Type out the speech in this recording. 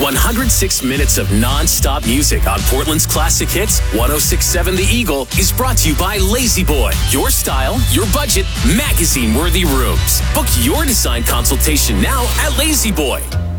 106 minutes of non-stop music on Portland's classic hits. 106.7 The Eagle is brought to you by Lazy Boy. Your style, your budget, magazine-worthy rooms. Book your design consultation now at Lazy Boy.